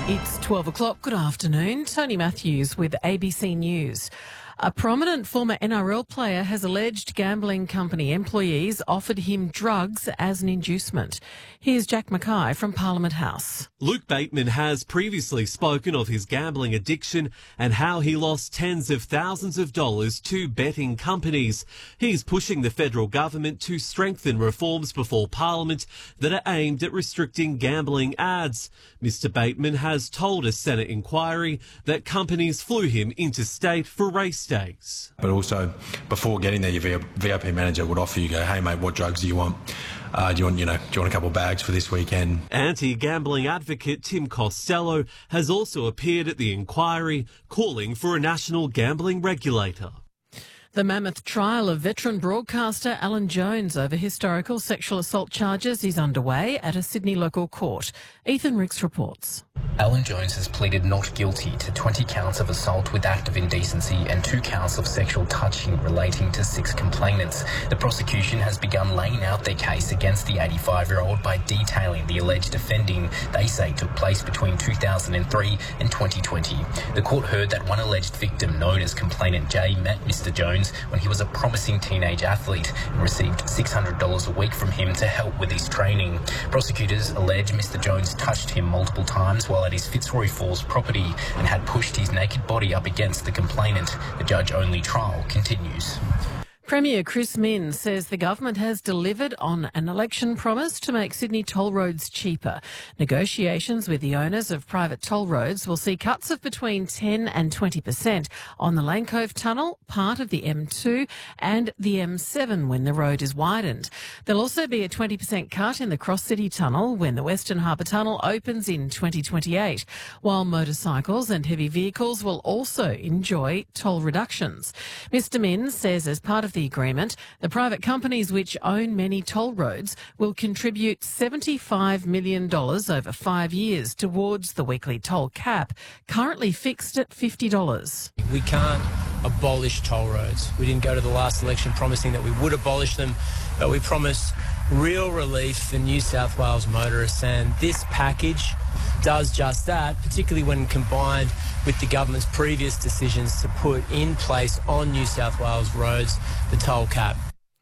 It's 12 o'clock. Good afternoon. Tony Matthews with ABC News. A prominent former NRL player has alleged gambling company employees offered him drugs as an inducement. Here's Jack Mackay from Parliament House. Luke Bateman has previously spoken of his gambling addiction and how he lost tens of thousands of dollars to betting companies. He's pushing the federal government to strengthen reforms before Parliament that are aimed at restricting gambling ads. Mr. Bateman has told a Senate inquiry that companies flew him interstate for race days. But also, before getting there, your VIP manager would offer you, hey mate, what drugs do you want? Do you want a couple of bags for this weekend? Anti-gambling advocate Tim Costello has also appeared at the inquiry, calling for a national gambling regulator. The mammoth trial of veteran broadcaster Alan Jones over historical sexual assault charges is underway at a Sydney local court. Ethan Ricks reports. Alan Jones has pleaded not guilty to 20 counts of assault with act of indecency and 2 counts of sexual touching relating to 6 complainants. The prosecution has begun laying out their case against the 85-year-old by detailing the alleged offending they say took place between 2003 and 2020. The court heard that one alleged victim, known as Complainant J, met Mr. Jones when he was a promising teenage athlete and received $600 a week from him to help with his training. Prosecutors allege Mr. Jones touched him multiple times while at his Fitzroy Falls property and had pushed his naked body up against the complainant. The judge-only trial continues. Premier Chris Minns says the government has delivered on an election promise to make Sydney toll roads cheaper. Negotiations with the owners of private toll roads will see cuts of between 10 and 20% on the Lane Cove Tunnel, part of the M2 and the M7 when the road is widened. There'll also be a 20% cut in the Cross City Tunnel when the Western Harbour Tunnel opens in 2028, while motorcycles and heavy vehicles will also enjoy toll reductions. Mr Minns says as part of the agreement, the private companies which own many toll roads will contribute $75 million over 5 years towards the weekly toll cap, currently fixed at $50. We can't abolish toll roads. We didn't go to the last election promising that we would abolish them, but we promised real relief for New South Wales motorists, and this package does just that, particularly when combined with the government's previous decisions to put in place on New South Wales roads the toll cap.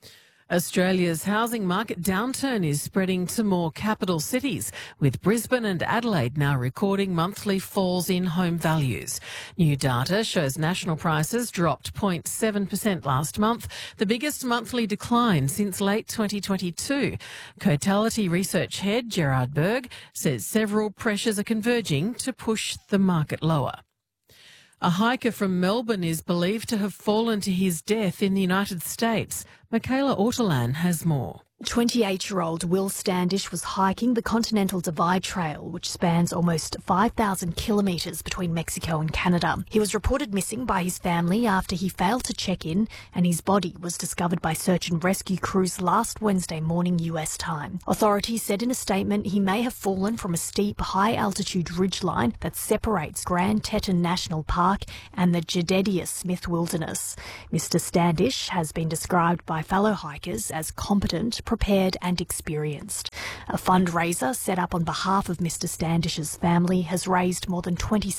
Australia's housing market downturn is spreading to more capital cities, with Brisbane and Adelaide now recording monthly falls in home values. New data shows national prices dropped 0.7% last month, the biggest monthly decline since late 2022. Cotality research head Gerard Berg says several pressures are converging to push the market lower. A hiker from Melbourne is believed to have fallen to his death in the United States. Michaela Ortolan has more. 28-year-old Will Standish was hiking the Continental Divide Trail, which spans almost 5,000 kilometres between Mexico and Canada. He was reported missing by his family after he failed to check in, and his body was discovered by search and rescue crews last Wednesday morning US time. Authorities said in a statement he may have fallen from a steep, high-altitude ridgeline that separates Grand Teton National Park and the Jedediah Smith Wilderness. Mr. Standish has been described by fellow hikers as competent, prepared and experienced. A fundraiser set up on behalf of Mr. Standish's family has raised more than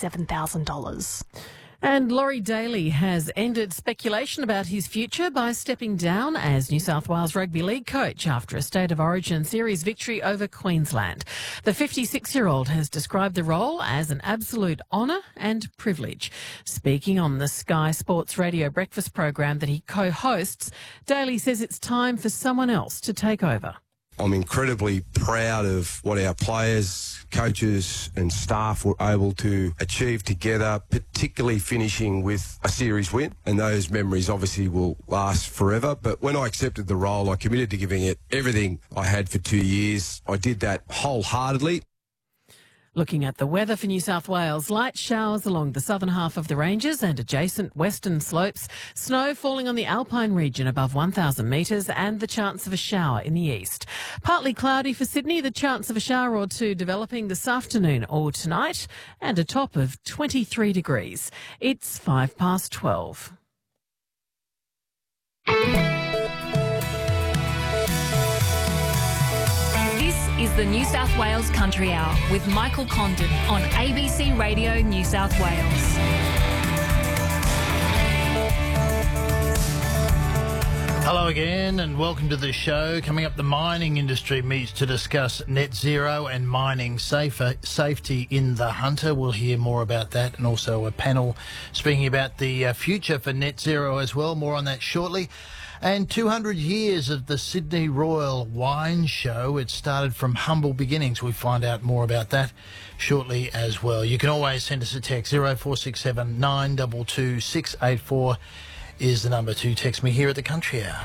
$27,000. And Laurie Daly has ended speculation about his future by stepping down as New South Wales Rugby League coach after a State of Origin series victory over Queensland. The 56-year-old has described the role as an absolute honour and privilege. Speaking on the Sky Sports Radio breakfast program that he co-hosts, Daly says it's time for someone else to take over. I'm incredibly proud of what our players, coaches and staff were able to achieve together, particularly finishing with a series win. And those memories obviously will last forever. But when I accepted the role, I committed to giving it everything I had for 2 years. I did that wholeheartedly. Looking at the weather for New South Wales, light showers along the southern half of the ranges and adjacent western slopes, snow falling on the alpine region above 1,000 metres and the chance of a shower in the east. Partly cloudy for Sydney, the chance of a shower or two developing this afternoon or tonight, and a top of 23 degrees. It's 12:05. This is the New South Wales Country Hour with Michael Condon on ABC Radio New South Wales. Hello again and welcome to the show. Coming up, the mining industry meets to discuss net zero and mining safety in the Hunter. We'll hear more about that, and also a panel speaking about the future for net zero as well. More on that shortly. And 200 years of the Sydney Royal Wine Show. It started from humble beginnings. We'll find out more about that shortly as well. You can always send us a text. 0467 922 684 is the number to text me here at the Country Hour.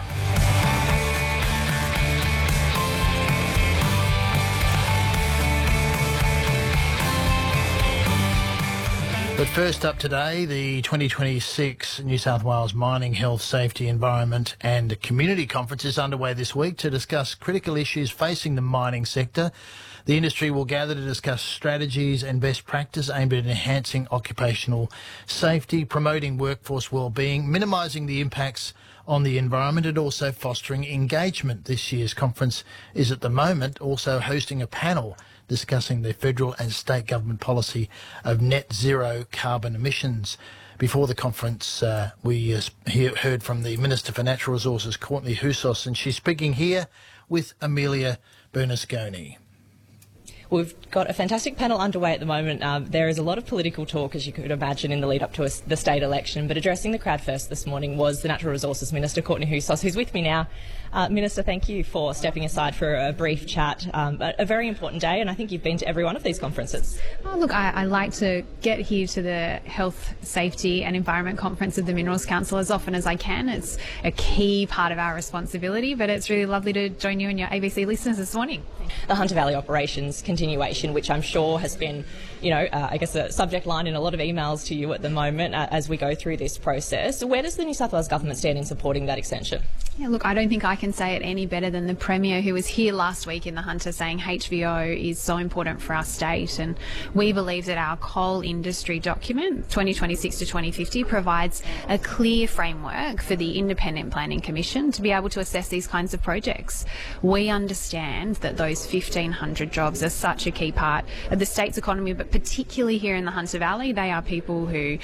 But first up today, the 2026 New South Wales Mining Health, Safety, Environment and Community Conference is underway this week to discuss critical issues facing the mining sector. The industry will gather to discuss strategies and best practice aimed at enhancing occupational safety, promoting workforce wellbeing, minimising the impacts on the environment and also fostering engagement. This year's conference is at the moment also hosting a panel discussing the federal and state government policy of net zero carbon emissions. Before the conference, we heard from the Minister for Natural Resources, Courtney Houssos, and she's speaking here with Amelia Bernasconi. We've got a fantastic panel underway at the moment. There is a lot of political talk, as you could imagine, in the lead up to the state election, but addressing the crowd first this morning was the Natural Resources Minister, Courtney Houssos, who's with me now. Minister, thank you for stepping aside for a brief chat. A very important day, and I think you've been to every one of these conferences. Oh, look, I like to get here to the Health, Safety and Environment Conference of the Minerals Council as often as I can. It's a key part of our responsibility, but it's really lovely to join you and your ABC listeners this morning. The Hunter Valley operations continuation, which I'm sure has been, I guess a subject line in a lot of emails to you at the moment as we go through this process. Where does the New South Wales government stand in supporting that extension? Yeah, look, I don't think I can say it any better than the Premier, who was here last week in the Hunter saying HVO is so important for our state, and we believe that our coal industry document, 2026 to 2050, provides a clear framework for the Independent Planning Commission to be able to assess these kinds of projects. We understand that those 1,500 jobs are such a key part of the state's economy, but particularly here in the Hunter Valley, they are people who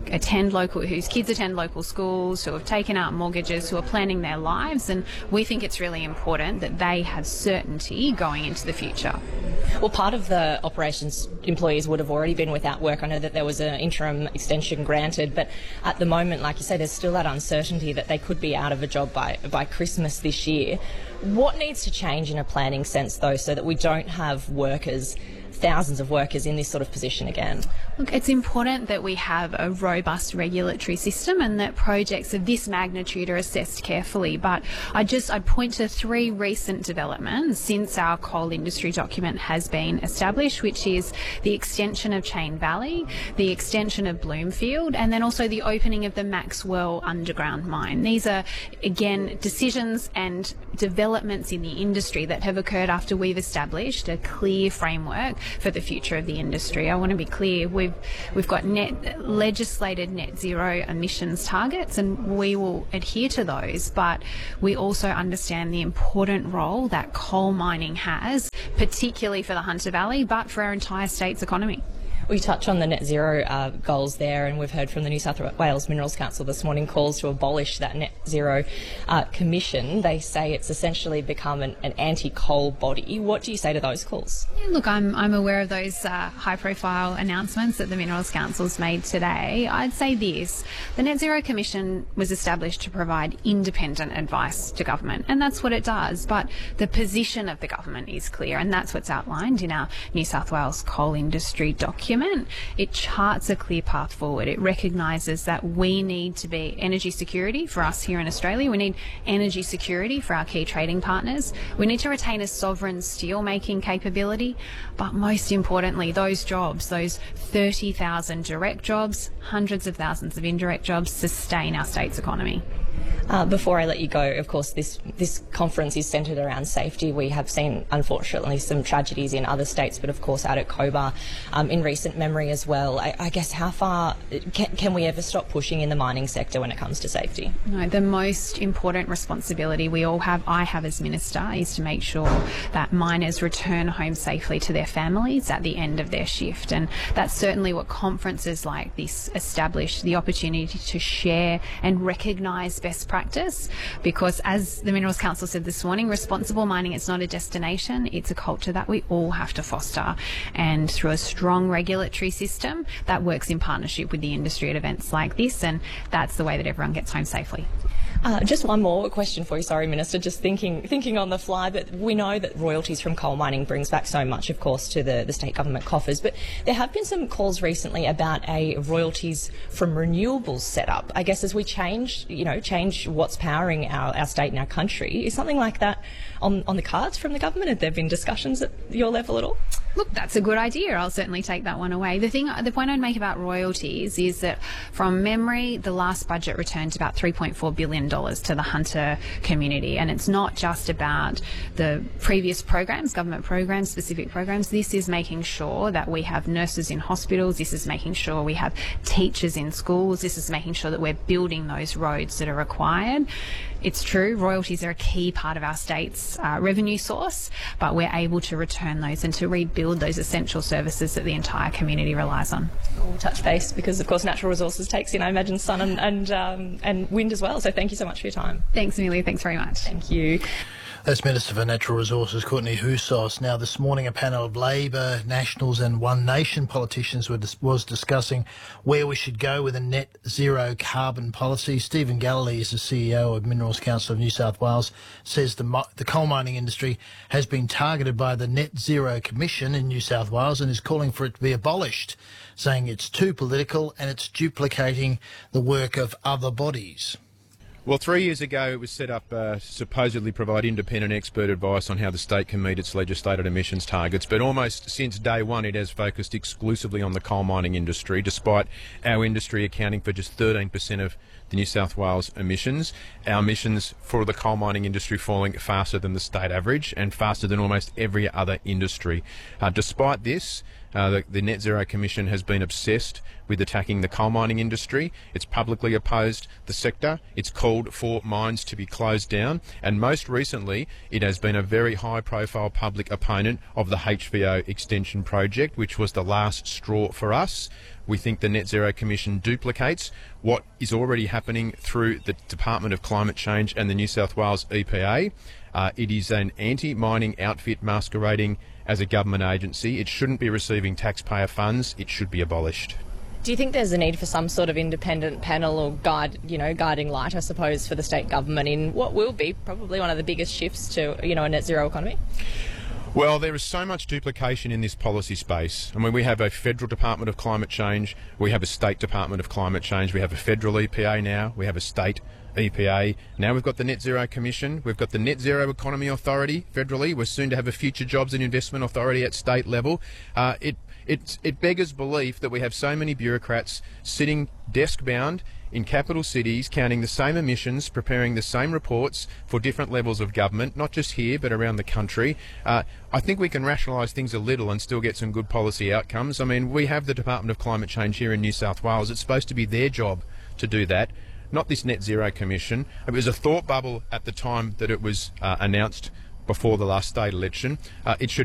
whose kids attend local schools, who have taken out mortgages, who are planning their lives, and we think it's really important that they have certainty going into the future. Well, part of the operations employees would have already been without work. I know that there was an interim extension granted, but at the moment, like you say, there's still that uncertainty that they could be out of a job by Christmas this year. What needs to change in a planning sense, though, so that we don't have thousands of workers in this sort of position again? Look, it's important that we have a robust regulatory system and that projects of this magnitude are assessed carefully. But I'd point to three recent developments since our coal industry document has been established, which is the extension of Chain Valley, the extension of Bloomfield, and then also the opening of the Maxwell underground mine. These are, again, decisions and developments in the industry that have occurred after we've established a clear framework for the future of the industry. I want to be clear, we've got legislated net zero emissions targets, and we will adhere to those, but we also understand the important role that coal mining has, particularly for the Hunter Valley, but for our entire state's economy. We touch on the net zero goals there, and we've heard from the New South Wales Minerals Council this morning calls to abolish that net zero commission. They say it's essentially become an anti-coal body. What do you say to those calls? Yeah, look, I'm aware of those high-profile announcements that the Minerals Council's made today. I'd say this: the Net Zero Commission was established to provide independent advice to government, and that's what it does. But the position of the government is clear, and that's what's outlined in our New South Wales coal industry document. It charts a clear path forward. It recognises that we need to be energy security for us here in Australia. We need energy security for our key trading partners. We need to retain a sovereign steel-making capability. But most importantly, those jobs, those 30,000 direct jobs, hundreds of thousands of indirect jobs, sustain our state's economy. Before I let you go, of course, this conference is centred around safety. We have seen, unfortunately, some tragedies in other states, but of course out at Cobar in recent memory as well. I guess how far can we ever stop pushing in the mining sector when it comes to safety? No, the most important responsibility I have as Minister, is to make sure that miners return home safely to their families at the end of their shift. And that's certainly what conferences like this establish, the opportunity to share and recognise best practice, because as the Minerals Council said this morning, responsible mining, it's not a destination, it's a culture that we all have to foster. And through a strong regulatory system that works in partnership with the industry at events like this, and that's the way that everyone gets home safely. Just one more question for you, sorry Minister, just thinking on the fly, but we know that royalties from coal mining brings back so much, of course, to the state government coffers, but there have been some calls recently about a royalties from renewables setup. I guess as we change what's powering our state and our country, is something like that on the cards from the government? Have there been discussions at your level at all? Look, that's a good idea. I'll certainly take that one away. The point I'd make about royalties is that from memory, the last budget returned about $3.4 billion to the hunter community. And it's not just about the previous programs, government programs, specific programs. This is making sure that we have nurses in hospitals. This is making sure we have teachers in schools. This is making sure that we're building those roads that are required. It's true, royalties are a key part of our state's revenue source, but we're able to return those and to rebuild those essential services that the entire community relies on. We'll touch base because, of course, natural resources takes in, I imagine, sun and wind as well. So thank you so much for your time. Thanks, Amelia. Thanks very much. Thank you. That's Minister for Natural Resources, Courtney Houssos. Now, this morning, a panel of Labor, Nationals and One Nation politicians was discussing where we should go with a net zero carbon policy. Stephen Galilee is the CEO of Minerals Council of New South Wales, says the coal mining industry has been targeted by the Net Zero Commission in New South Wales and is calling for it to be abolished, saying it's too political and it's duplicating the work of other bodies. Well, 3 years ago it was set up to supposedly provide independent expert advice on how the state can meet its legislated emissions targets, but almost since day one it has focused exclusively on the coal mining industry, despite our industry accounting for just 13% of the New South Wales emissions. Our emissions for the coal mining industry falling faster than the state average and faster than almost every other industry. Despite this, the Net Zero Commission has been obsessed with attacking the coal mining industry. It's publicly opposed the sector. It's called for mines to be closed down. And most recently, it has been a very high-profile public opponent of the HVO extension project, which was the last straw for us. We think the Net Zero Commission duplicates what is already happening through the Department of Climate Change and the New South Wales EPA. It is an anti-mining outfit masquerading as a government agency. It shouldn't be receiving taxpayer funds. It should be abolished. Do you think there's a need for some sort of independent panel or guiding light, I suppose, for the state government in what will be probably one of the biggest shifts to, a net zero economy? Well, there is so much duplication in this policy space. I mean, we have a federal Department of Climate Change, we have a state Department of Climate Change, we have a federal EPA now, we have a state EPA. Now we've got the Net Zero Commission, we've got the Net Zero Economy Authority federally, we're soon to have a Future Jobs and Investment Authority at state level. It beggars belief that we have so many bureaucrats sitting desk-bound in capital cities, counting the same emissions, preparing the same reports for different levels of government, not just here but around the country. I think we can rationalise things a little and still get some good policy outcomes. I mean, we have the Department of Climate Change here in New South Wales. It's supposed to be their job to do that, not this Net Zero Commission. It was a thought bubble at the time that it was announced before the last state election. It should